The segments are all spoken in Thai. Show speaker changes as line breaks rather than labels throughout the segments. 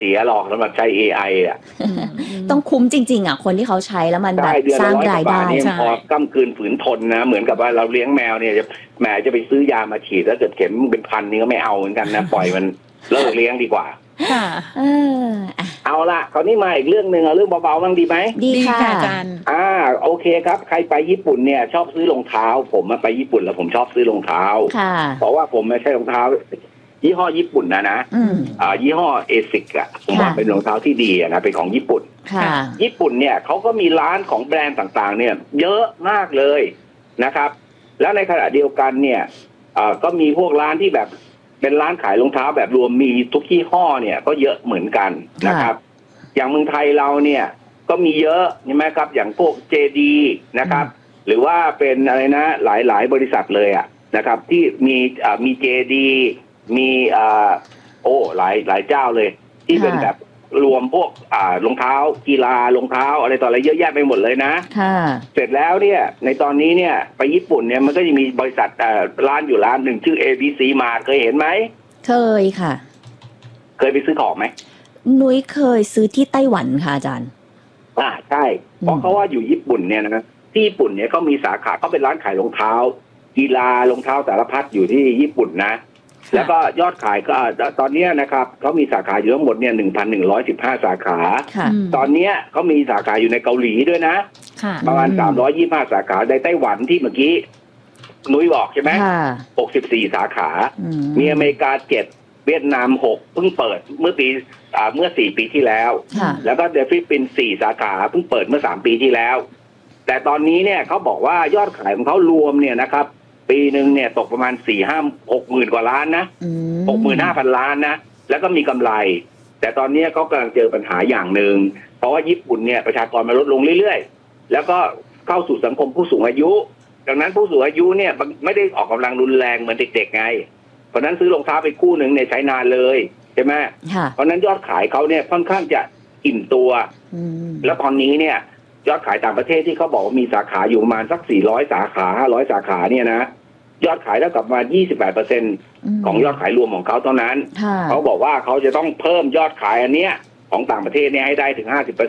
เสียหรอกสำหรับใช้ AI อ่ะ
ต้องคุ้มจริงๆอ่ะคนที่เขาใช้แล้วมันแบบสร้างรายได้
พอก้ำกืนฝืนทนนะเหมือนกับว่าเราเลี้ยงแมวเนี่ยแหมจะไปซื้อยามาฉีดแล้วเกิดเข็มเป็นพันนี่ก็ไม่เอาเหมือนกันนะปล่อยมันเลิกเลี้ยงดีกว่าเอาละคราวนี้มาอีกเรื่องนึงเอาเรื่องเบาๆบ้างดีไหม
ดีค่ะอาจารย์
โอเคครับใครไปญี่ปุ่นเนี่ยชอบซื้อรองเท้าผมไปญี่ปุ่นแล้วผมชอบซื้อรองเท้าเพราะว่าผมไม่ใช่รองเท้ายี่ห้อญี่ปุ่นนะยี่ห้อเอซิกอ่ะผมว่าเป็นรองเท้าที่ดีนะเป็นของญี่ปุ่นญี่ปุ่นเนี่ยเขาก็มีร้านของแบรนด์ต่างๆเนี่ยเยอะมากเลยนะครับแล้วในขณะเดียวกันเนี่ยก็มีพวกร้านที่แบบเป็นร้านขายรองเท้าแบบรวมมีทุกยี่ห้อเนี่ยก็เยอะเหมือนกันนะครับอย่างเมืองไทยเราเนี่ยก็มีเยอะใช่ไหมครับอย่างพวก JD นะครับหรือว่าเป็นอะไรนะหลายบริษัทเลยอ่ะนะครับที่มี JD มีหลายเจ้าเลยที่เป็นแบบรวมพวกรองเท้ากีฬารองเท้าอะไรต่ออะไรเยอะแยะไปหมดเลยนะเสร็จแล้วเนี่ยในตอนนี้เนี่ยไปญี่ปุ่นเนี่ยมันก็จะมีบริษัทร้านอยู่ร้านหนึ่งชื่อ ABC Mart เคยเห็นไหม
เคยค่ะ
เคยไปซื้อของไหม
นุ้ยเคยซื้อที่ไต้หวันค่ะอาจารย์
ใช่เพราะเขาว่าอยู่ญี่ปุ่นเนี่ยนะที่ญี่ปุ่นเนี่ยเขามีสาขาเขาเป็นร้านขายรองเท้ากีฬารองเท้าสารพัดอยู่ที่ญี่ปุ่นนะแล้วก็ยอดขายก็ตอนนี้นะครับเขามีสาขาอยู่ทั้งหมดเนี่ย 1,115 สาขาตอนนี้เขามีสาขาอยู่ในเกาหลีด้วยนะประมาณ325 สาขาในไต้หวันที่เมื่อกี้นุ้ยบอกใช่ไหม64 สาขามีอเมริกา7เวียดนาม6เพิ่งเปิดเมื่อ4 ปีที่แล้วแล้วก็ฟิลิปปินส์4 สาขาเพิ่งเปิดเมื่อ3 ปีที่แล้วแต่ตอนนี้เนี่ยเขาบอกว่ายอดขายของเขารวมเนี่ยนะครับปีหนึ่งเนี่ยตกประมาณ6 หมื่นกว่าล้านนะ65,000 ล้านนะแล้วก็มีกำไรแต่ตอนนี้เขากำลังเจอปัญหาอย่างหนึ่งเพราะว่าญี่ปุ่นเนี่ยประชากรมันลดลงเรื่อยๆแล้วก็เข้าสู่สังคมผู้สูงอายุดังนั้นผู้สูงอายุเนี่ยไม่ได้ออกกำลังรุนแรงเหมือนเด็กๆไงเพราะนั้นซื้อรองเท้าไปคู่หนึ่งเนี่ยใช้นานเลยใช่ไหมเพราะนั้นยอดขายเขาเนี่ยค่อนข้างจะอิ่มตัวแล้วตอนนี้เนี่ยยอดขายต่างประเทศที่เขาบอกว่ามีสาขาอยู่ประมาณสัก400 สาขา500 สาขาเนี่ยนะยอดขายเท่ากับมา 28% ของยอดขายรวมของเขาเท่านั้นเขาบอกว่าเขาจะต้องเพิ่มยอดขายอันเนี้ยของต่างประเทศเนี่ยให้ได้ถึง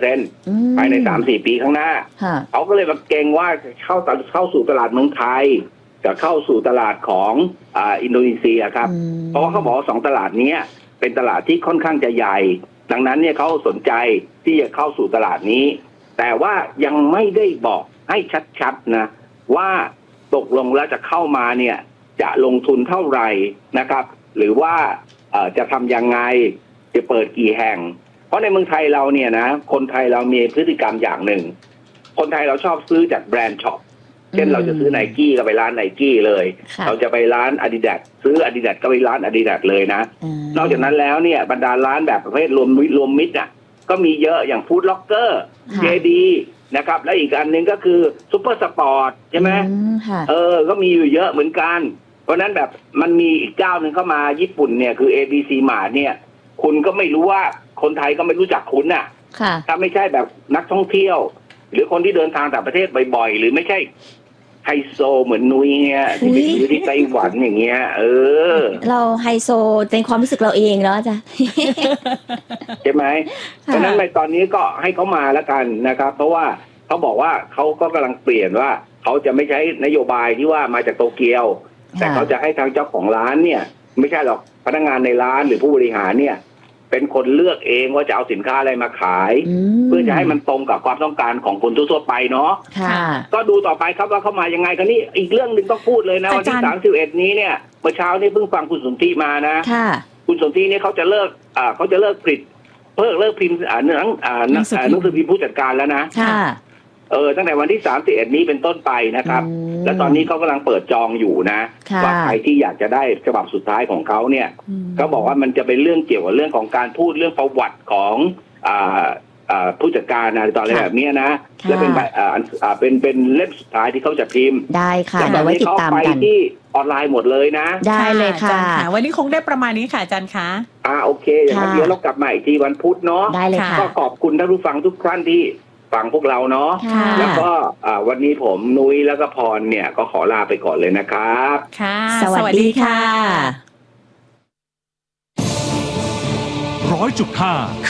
50% ภายใน 3-4 ปีข้างหน้าเขาก็เลยมาเก่งว่าเข้าสู่ตลาดเมืองไทยจะเข้าสู่ตลาดของอินโดนีเซียครับเพราะว่าเขาบอกว่า2 ตลาดนี้เป็นตลาดที่ค่อนข้างจะใหญ่ดังนั้นเนี่ยเขาสนใจที่จะเข้าสู่ตลาดนี้แต่ว่ายังไม่ได้บอกให้ชัดๆนะว่าตกลงแล้วจะเข้ามาเนี่ยจะลงทุนเท่าไหร่นะครับหรือว่าจะทำยังไงจะเปิดกี่แห่งเพราะในเมืองไทยเราเนี่ยนะคนไทยเรามีพฤติกรรมอย่างหนึ่งคนไทยเราชอบซื้อจากแบรนด์ช็อปเช่นเราจะซื้อ Nike ก็ไปร้าน Nike เลยเราจะไปร้าน Adidas ซื้อ Adidas ก็ไปร้าน Adidas เลยนะนอกจากนั้นแล้วเนี่ยบรรดาร้านแบบประเภทรวมมิตรก็มีเยอะอย่างฟู้ดล็อกเกอร์ JD นะครับและอีกอันนึงก็คือซุปเปอร์สปอร์ตใช่ไหมก็มีอยู่เยอะเหมือนกันเพราะนั้นแบบมันมีอีกเจ้าหนึ่งเข้ามาญี่ปุ่นเนี่ยคือ ABC Mart เนี่ยคุณก็ไม่รู้ว่าคนไทยก็ไม่รู้จักคุณน่ะถ้าไม่ใช่แบบนักท่องเที่ยวหรือคนที่เดินทางต่างประเทศบ่อยๆหรือไม่ใช่ไฮโซเหมือนนุ้ยเนี่ยที่ไปซื้อที่ไต้หวันอย่างเงี้ย
เราไฮโซในความรู้สึกเราเองแล้วจ้ะ
ใช่ไหมเพราะนั้นในตอนนี้ก็ให้เขามาแล้วกันนะครับเพราะว่าเขาบอกว่าเขาก็กำลังเปลี่ยนว่าเขาจะไม่ใช้นโยบายที่ว่ามาจากโตเกียวแต่เขาจะให้ทางเจ้าของร้านเนี่ยไม่ใช่หรอกพนักงานในร้านหรือผู้บริหารเนี่ยเป็นคนเลือกเองว่าจะเอาสินค้าอะไรมาขายเพื่อจะให้มันตรงกับความต้องการของคนทั่วไปเนาะก็ดูต่อไปครับว่าเขามายังไงกันนี่อีกเรื่องหนึ่งต้องพูดเลยนะวันที่31นี้เนี่ยเมื่อเช้านี้เพิ่งฟังคุณสนธิมานะคุณสนธิเนี่ยเขาจะเลิกผลิตเลิกพิมพ์หนังสือพิมพ์ผู้จัดการแล้วนะตั้งแต่วันที่31นี้เป็นต้นไปนะครับและตอนนี้เขากำลังเปิดจองอยู่นะว่าใครที่อยากจะได้ฉบับสุดท้ายของเขาเนี่ยเขาบอกว่ามันจะเป็นเรื่องเกี่ยวกับเรื่องของการพูดเรื่องประวัติของผู้จัดการอะไรต่ออะไรแบบนี้นะและเป็นเล่มสุดท้ายที่เขาจะพิมพ์
ได้ค่ะเดี๋ยวไว้ติดตามกัน
ที่ออนไลน์หมดเลยนะ
ได้เลยค่ะ
วันนี้คงได้ประมาณนี้ค่ะอาจารย์คะ
โอเคอย่างนั้นเดี๋ยวเรากลับมาอีกทีวันพุธเนาะ
ได้เลยค่ะ
ก็ขอบคุณท่านผู้ฟังทุกท่านที่ฟังพวกเราเนาะแล้วก็วันนี้ผมนุ้ยแล้วก็พรเนี่ยก็ขอลาไปก่อนเลยนะครับ
ค่ะ
สวัสดีค่ะ
100.5